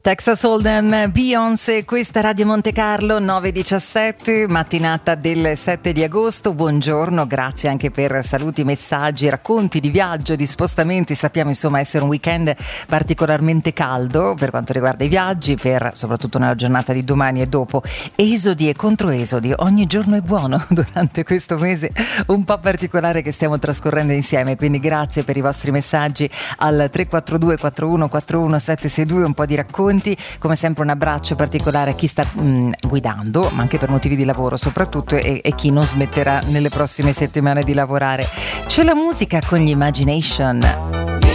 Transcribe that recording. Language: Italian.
Texas Hold'em, Beyoncé, questa Radio Monte Carlo 9:17, mattinata del 7 di agosto. Buongiorno, grazie anche per saluti, messaggi, racconti di viaggio, di spostamenti. Sappiamo insomma essere un weekend particolarmente caldo per quanto riguarda i viaggi, per soprattutto nella giornata di domani e dopo. Esodi e controesodi, ogni giorno è buono durante questo mese un po' particolare che stiamo trascorrendo insieme, quindi grazie per i vostri messaggi al 342 41 41 762, un po' di racconti. Come sempre un abbraccio particolare a chi sta guidando, ma anche per motivi di lavoro soprattutto, e chi non smetterà nelle prossime settimane di lavorare. C'è la musica con gli Imagination.